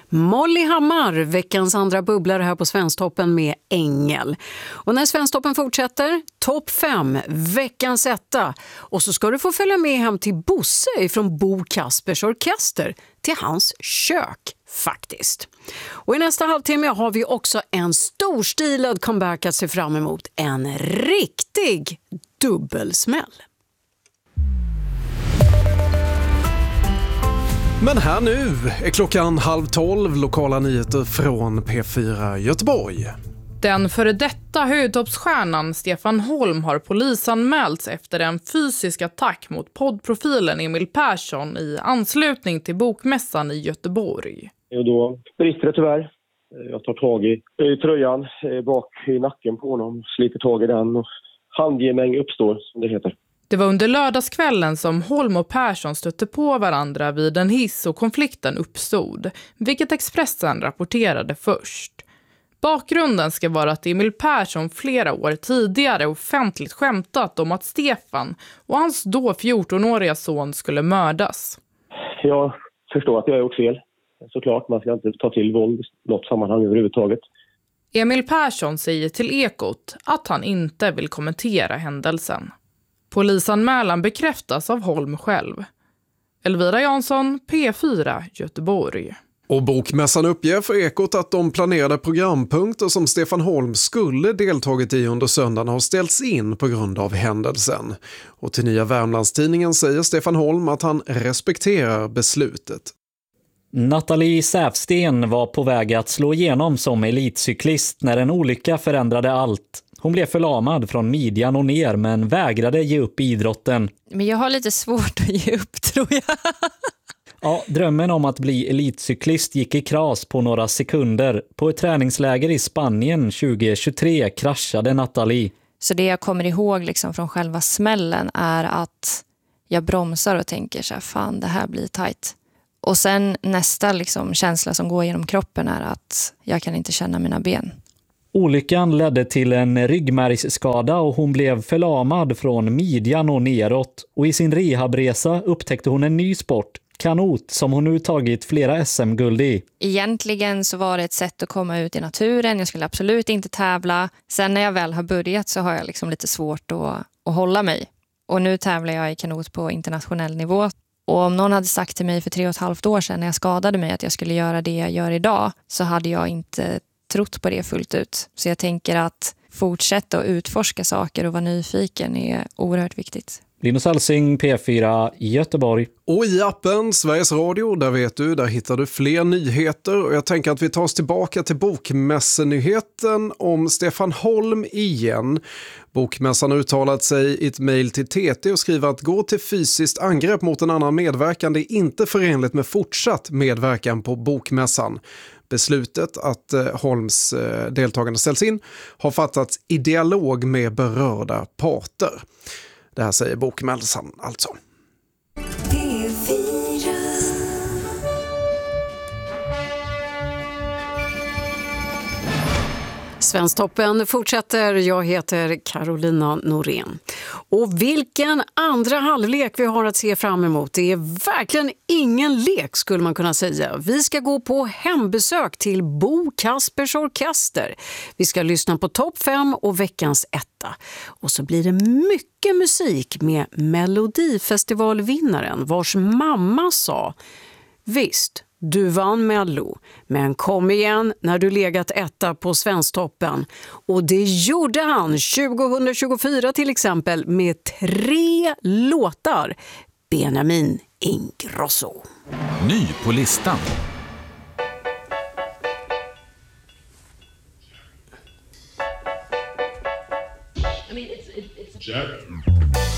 Molly Hammar, veckans andra bubblare här på Svensktoppen med Ängel. Och när Svensktoppen fortsätter, topp 5, veckans etta. Och så ska du få följa med hem till Bosse från Bo Kaspers Orkester, till hans kök faktiskt. Och i nästa halvtimme har vi också en storstilad comeback att se fram emot. En riktig dubbelsmäll. Men här nu är klockan 11:30, lokala nyheter från P4 Göteborg. Den före detta höjdtoppsstjärnan Stefan Holm har polisanmälts efter en fysisk attack mot poddprofilen Emil Persson i anslutning till bokmässan i Göteborg. Och då brister det tyvärr. Jag tar tag i tröjan bak i nacken på honom, sliter tag i den och handgemäng uppstår, som det heter. Det var under lördagskvällen som Holm och Persson stötte på varandra vid en hiss och konflikten uppstod, vilket Expressen rapporterade först. Bakgrunden ska vara att Emil Persson flera år tidigare offentligt skämtat om att Stefan och hans då 14-åriga son skulle mördas. Jag förstår att jag har gjort fel. Såklart, man ska inte ta till våld i något sammanhang överhuvudtaget. Emil Persson säger till Ekot att han inte vill kommentera händelsen. Polisanmälan bekräftas av Holm själv. Elvira Jansson, P4 Göteborg. Och bokmässan uppger för Ekot att de planerade programpunkter som Stefan Holm skulle deltagit i under söndagen har ställts in på grund av händelsen. Och till Nya Värmlandstidningen säger Stefan Holm att han respekterar beslutet. Nathalie Säfsten var på väg att slå igenom som elitcyklist när en olycka förändrade allt. Hon blev förlamad från midjan och ner men vägrade ge upp idrotten. Men jag har lite svårt att ge upp, tror jag. Ja, drömmen om att bli elitcyklist gick i kras på några sekunder. På ett träningsläger i Spanien 2023 kraschade Nathalie. Så det jag kommer ihåg liksom från själva smällen är att jag bromsar och tänker så här, fan det här blir tajt. Och sen nästa liksom känsla som går genom kroppen är att jag kan inte känna mina ben. Olyckan ledde till en ryggmärgsskada och hon blev förlamad från midjan och neråt. Och i sin rehabresa upptäckte hon en ny sport, kanot, som hon nu tagit flera SM-guld i. Egentligen så var det ett sätt att komma ut i naturen. Jag skulle absolut inte tävla. Sen när jag väl har börjat så har jag liksom lite svårt att hålla mig. Och nu tävlar jag i kanot på internationell nivå. Och om någon hade sagt till mig för 3,5 år sedan när jag skadade mig att jag skulle göra det jag gör idag, så hade jag inte trott på det fullt ut. Så jag tänker att fortsätta att utforska saker och vara nyfiken är oerhört viktigt. Linus Alsing, P4 Göteborg. Och i appen Sveriges Radio, där hittar du fler nyheter. Och jag tänker att vi tar oss tillbaka till bokmässenyheten om Stefan Holm igen. Bokmässan har uttalat sig i ett mejl till TT och skriver att gå till fysiskt angrepp mot en annan medverkande är inte förenligt med fortsatt medverkan på bokmässan. Beslutet att Holms deltagande ställs in har fattats i dialog med berörda parter. Det här säger bokmässan alltså. Svensktoppen fortsätter. Jag heter Carolina Norén. Och vilken andra halvlek vi har att se fram emot. Det är verkligen ingen lek, skulle man kunna säga. Vi ska gå på hembesök till Bo Kaspers Orkester. Vi ska lyssna på topp 5 och veckans etta. Och så blir det mycket musik med Melodifestivalvinnaren vars mamma sa: visst, du vann Mello, men kom igen när du legat etta på Svensktoppen. Och det gjorde han 2024 till exempel med 3 låtar. Benjamin Ingrosso. Ny på listan. Jack.